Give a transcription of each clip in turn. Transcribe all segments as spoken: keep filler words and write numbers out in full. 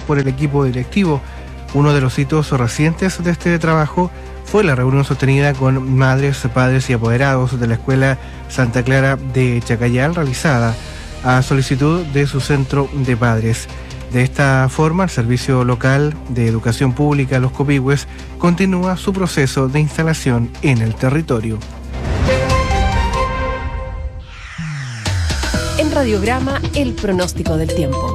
por el equipo directivo. Uno de los hitos recientes de este trabajo fue la reunión sostenida con madres, padres y apoderados de la Escuela Santa Clara de Chacayal, realizada a solicitud de su centro de padres. De esta forma, el Servicio Local de Educación Pública Los Copihue continúa su proceso de instalación en el territorio. En Radiograma, el pronóstico del tiempo.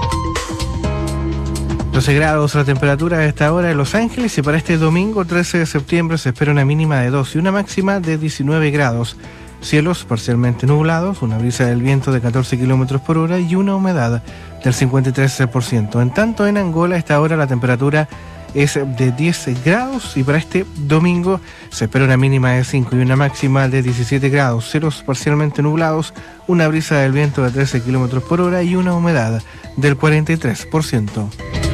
doce grados la temperatura a esta hora en Los Ángeles, y para este domingo trece de septiembre se espera una mínima de dos y una máxima de diecinueve grados. Cielos parcialmente nublados, una brisa del viento de catorce kilómetros por hora y una humedad del cincuenta y tres por ciento. En tanto, en Angola a esta hora la temperatura es de diez grados y para este domingo se espera una mínima de cinco y una máxima de diecisiete grados. Cielos parcialmente nublados, una brisa del viento de trece kilómetros por hora y una humedad del cuarenta y tres por ciento.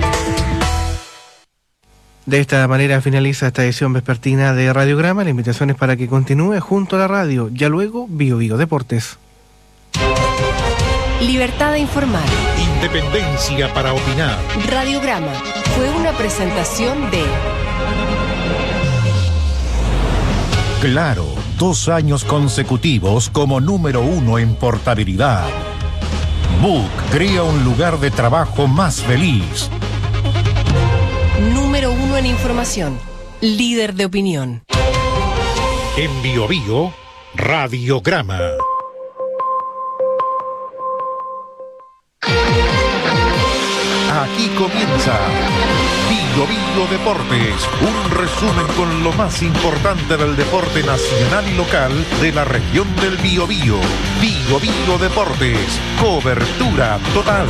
De esta manera finaliza esta edición vespertina de Radiograma. La invitación es para que continúe junto a la radio. Ya luego, Bio Bio Deportes. Libertad de informar. Independencia para opinar. Radiograma fue una presentación de Claro, dos años consecutivos como número uno en portabilidad. Book crea un lugar de trabajo más feliz. Número uno en información, líder de opinión. En Bio Bio, Radiograma. Aquí comienza Bio Bio Deportes, un resumen con lo más importante del deporte nacional y local de la región del Biobío. Bio Bio Deportes, cobertura total.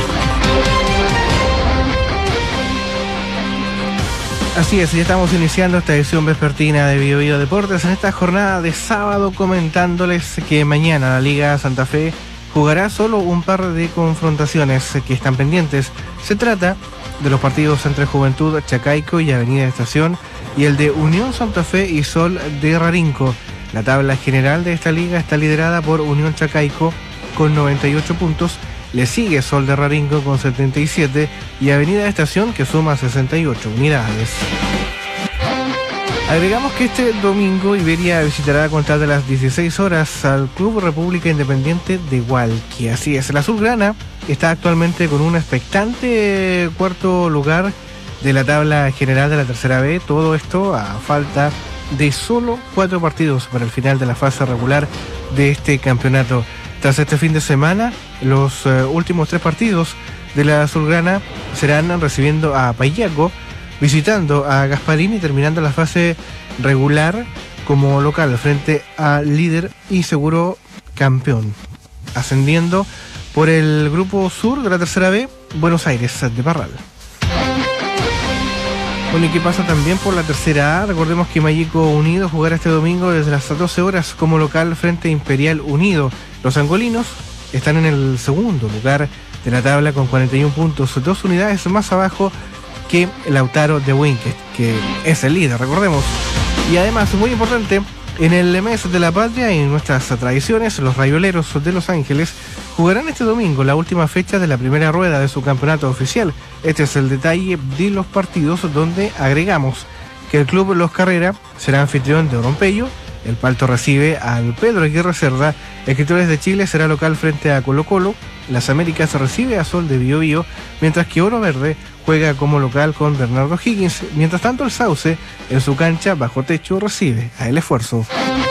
Así es, ya estamos iniciando esta edición vespertina de Bio Bio Deportes en esta jornada de sábado, comentándoles que mañana la Liga Santa Fe jugará solo un par de confrontaciones que están pendientes. Se trata de los partidos entre Juventud Chacaico y Avenida Estación y el de Unión Santa Fe y Sol de Rarinco. La tabla general de esta liga está liderada por Unión Chacaico con noventa y ocho puntos. Le sigue Sol de Rarinco con setenta y siete y Avenida Estación, que suma sesenta y ocho unidades. Agregamos que este domingo Iberia visitará a contar de las dieciséis horas al Club República Independiente de Hualqui. Así es, la azulgrana está actualmente con un expectante cuarto lugar de la tabla general de la tercera B. Todo esto a falta de solo cuatro partidos para el final de la fase regular de este campeonato. Tras este fin de semana, los uh, últimos tres partidos de la azulgrana serán recibiendo a Payaco, visitando a Gasparín y terminando la fase regular como local frente al líder y seguro campeón, ascendiendo por el grupo sur de la tercera B, Buenos Aires de Parral. Bueno, ¿y qué pasa también por la tercera A? Recordemos que Mayico Unido jugará este domingo desde las doce horas como local frente a Imperial Unido. Los angolinos están en el segundo lugar de la tabla con cuarenta y uno puntos, dos unidades más abajo que Lautaro de Winket, que es el líder, recordemos. Y además, muy importante, en el mes de la patria y en nuestras tradiciones, los rayoleros de Los Ángeles jugarán este domingo la última fecha de la primera rueda de su campeonato oficial. Este es el detalle de los partidos, donde agregamos que el club Los Carrera será anfitrión de Orompeyo. El Palto recibe al Pedro Aguirre Cerda. Escritores de Chile será local frente a Colo Colo. Las Américas recibe a Sol de Biobío, mientras que Oro Verde juega como local con Bernardo Higgins. Mientras tanto, el Sauce, en su cancha bajo techo, recibe a El Esfuerzo.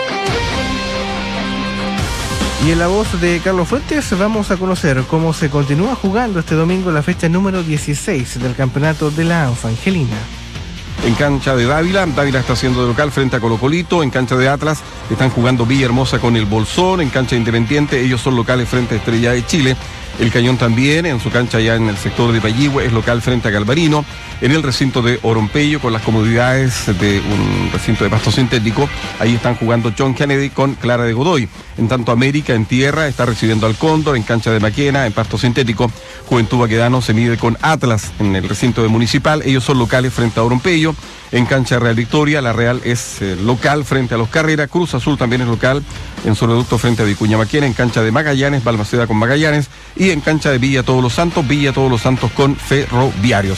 Y en la voz de Carlos Fuentes vamos a conocer cómo se continúa jugando este domingo la fecha número dieciséis del campeonato de la ANFA Angelina. En cancha de Dávila, Dávila está haciendo de local frente a Colo Colito. En cancha de Atlas están jugando Villahermosa con el Bolsón. En cancha de Independiente, ellos son locales frente a Estrella de Chile. El Cañón también, en su cancha ya en el sector de Payihue, es local frente a Galvarino. En el recinto de Orompeyo, con las comodidades de un recinto de pasto sintético, ahí están jugando John Kennedy con Clara de Godoy. En tanto, América en tierra está recibiendo al Cóndor. En cancha de Maquena, en pasto sintético, Juventud Baquedano se mide con Atlas en el recinto de Municipal. Ellos son locales frente a Orompeyo. En cancha de Real Victoria, la Real es eh, local frente a Los Carrera. Cruz Azul también es local en su reducto frente a Vicuña Maquena. En cancha de Magallanes, Balmaceda con Magallanes. Y en cancha de Villa Todos los Santos, Villa Todos los Santos con Ferroviarios.